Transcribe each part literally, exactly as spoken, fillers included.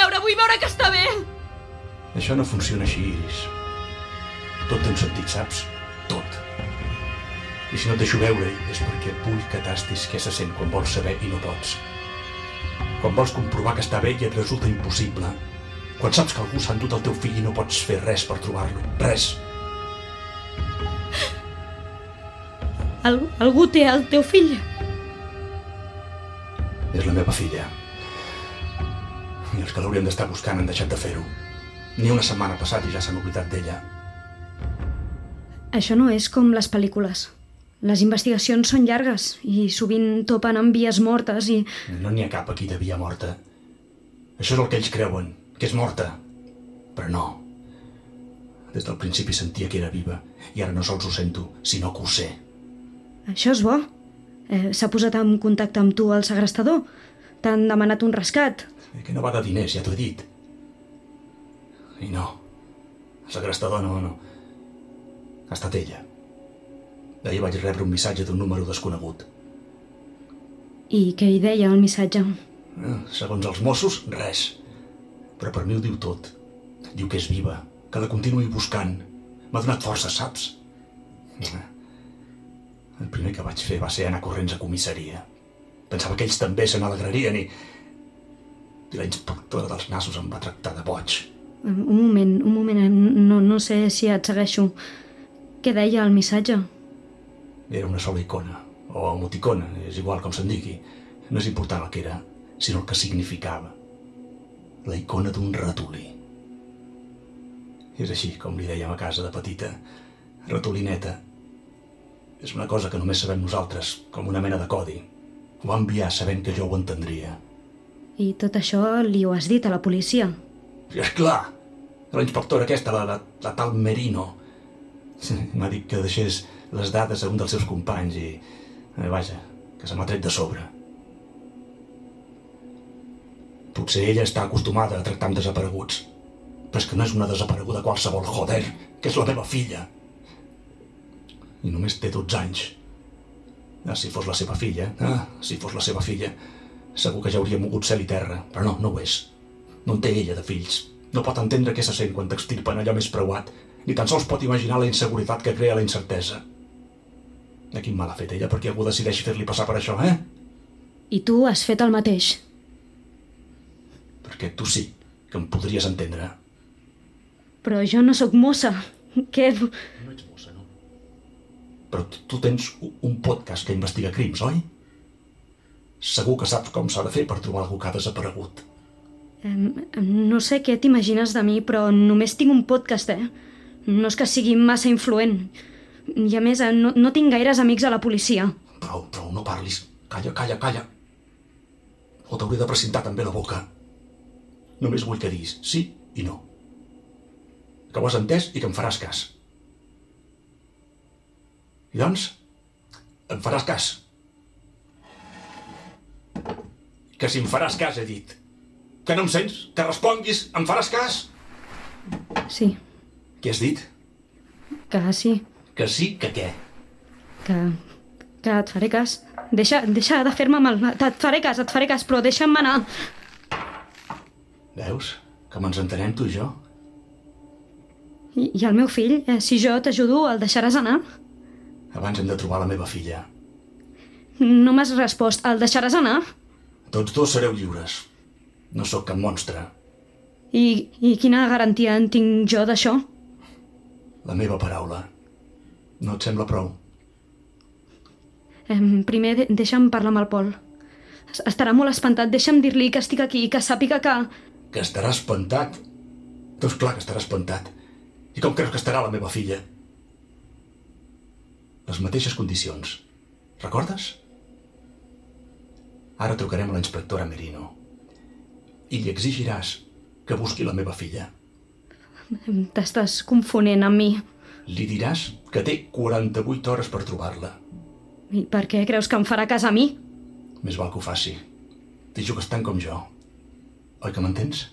veure, vull veure que està bé! Això no funciona així, Iris. Tot té un sentit, saps? Tot. I si no et deixo veure és perquè vull que tastis què se sent quan vols saber i no pots. Quan vols comprovar que està bé i et resulta impossible. Quan saps que algú s'ha endut el teu fill i no pots fer res per trobar-lo. Res. Algú, algú té el teu fill? És la meva filla. I els que l'haurien d'estar buscant han deixat de fer-ho. Ni una setmana passat i ja s'han oblidat d'ella. Això no és com les pel·lícules. Les investigacions són llargues i sovint topen amb vies mortes i... No n'hi ha cap aquí de via morta. Això és el que ells creuen, que és morta. Però no. Des del principi sentia que era viva i ara no sols ho sento, sinó que ho sé. Això és bo. Eh, S'ha posat en contacte amb tu el segrestador? T'han demanat un rescat? Que no va de diners, ja t'ho he dit. I no. El segrestador no, no. Ha estat ella. D'ahir vaig rebre un missatge d'un número desconegut. I què hi deia el missatge? Eh, segons els Mossos, res. Però per mi ho diu tot. Diu que és viva, que la continuï buscant. M'ha donat força, saps? El primer que vaig fer va ser anar corrents a comissaria. Pensava que ells també se n'alegrarien i... I la inspectora dels nassos em va tractar de boig. Un moment, un moment, no, no sé si et segueixo. Què deia el missatge? Era una sola icona, o emoticona, és igual com se'n digui. No és important el que era, sinó el que significava. La icona d'un ratolí. És així com li dèiem a casa de petita. Ratolineta. És una cosa que només sabem nosaltres, com una mena de codi. Ho va enviar sabent que jo ho entendria. I tot això li ho has dit a la policia? I esclar! La inspectora aquesta, la, la, la tal Merino, m'ha dit que deixés les dades a un dels seus companys i... Eh, vaja, que se m'ha tret de sobre. Potser ella està acostumada a tractar amb desapareguts, però és que no és una desapareguda qualsevol, joder, que és la meva filla. I només té dotze anys. Ah, si fos la seva filla, ah, si fos la seva filla, segur que ja hauria mogut cel i terra, però no, no ho és. No en té ella de fills. No pot entendre què se sent quan t'extirpen allò més preuat, ni tan sols pot imaginar la inseguretat que crea la incertesa. De quin mal ha fet ella perquè algú decideix fer-li passar per això, eh? I tu has fet el mateix. Perquè tu sí que em podries entendre. Però jo no sóc mossa. Què... No ets mossa, no? Però tu tens un podcast que investiga crims, oi? Segur que saps com s'ha de fer per trobar algú que ha desaparegut. No sé què t'imagines de mi, però només tinc un podcast, eh? No és que sigui massa influent. I a més, no, no tinc gaires amics a la policia. Prou, prou, no parlis. Calla, calla, calla. O t'hauré de precintar també la boca. Només vull que diguis sí i no. Que ho has entès i que em faràs cas. I doncs, em faràs cas. Que si em faràs cas, he dit. Que no em sents? Que responguis? Em faràs cas? Sí. Què has dit? Que sí. Que sí, que què? Que... que et faré cas. Deixa, deixa de fer-me mal. Et faré cas, et faré cas, però deixa'm anar. Veus? Com ens entenem tu i jo? I, i el meu fill? Eh, si jo t'ajudo, el deixaràs anar? Abans hem de trobar la meva filla. No m'has respost. El deixaràs anar? Tots dos sereu lliures. No sóc cap monstre. I, i quina garantia en tinc jo d'això? La meva paraula. No et sembla prou? Eh, primer, de deixa'm parlar amb el Pol. Estarà molt espantat. Deixa'm dir-li que estic aquí, que sàpiga que... Que estarà espantat? Doncs clar que estarà espantat. I com creus que estarà la meva filla? Les mateixes condicions. Recordes? Ara trucarem a la inspectora Merino. I li exigiràs que busqui la meva filla. T'estàs confonent amb mi. Li diràs que té quaranta-vuit hores per trobar-la. I per què creus que em farà cas a mi? Més val que ho faci. T'hi jugues tant com jo. Oi que m'entens?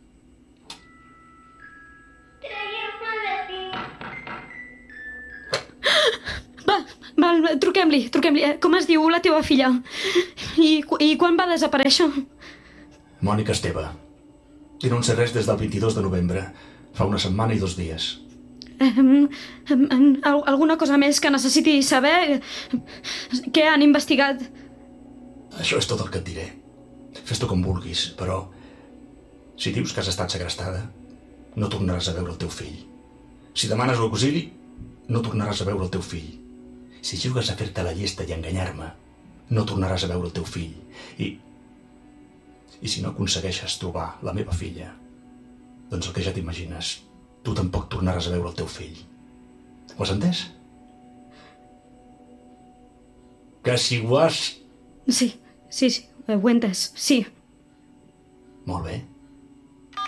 Va, val, truquem-li, truquem-li. Com es diu la teva filla? I, I quan va desaparèixer? Mònica Esteve. I no en sé res des del vint-i-dos de novembre. Fa una setmana i dos dies. Um, um, um, alguna cosa més que necessiti saber? Què han investigat? Això és tot el que et diré. Fes-t'ho com vulguis, però si dius que has estat segrestada, no tornaràs a veure el teu fill. Si demanes auxili, no tornaràs a veure el teu fill. Si jugues a fer-te la llesta i enganyar-me, no tornaràs a veure el teu fill. I... I si no aconsegueixes trobar la meva filla, doncs el que ja t'imagines, tu tampoc tornaràs a veure el teu fill. Ho has entès? Que si ho has... Sí, sí, sí, ho he entès, sí. Molt bé.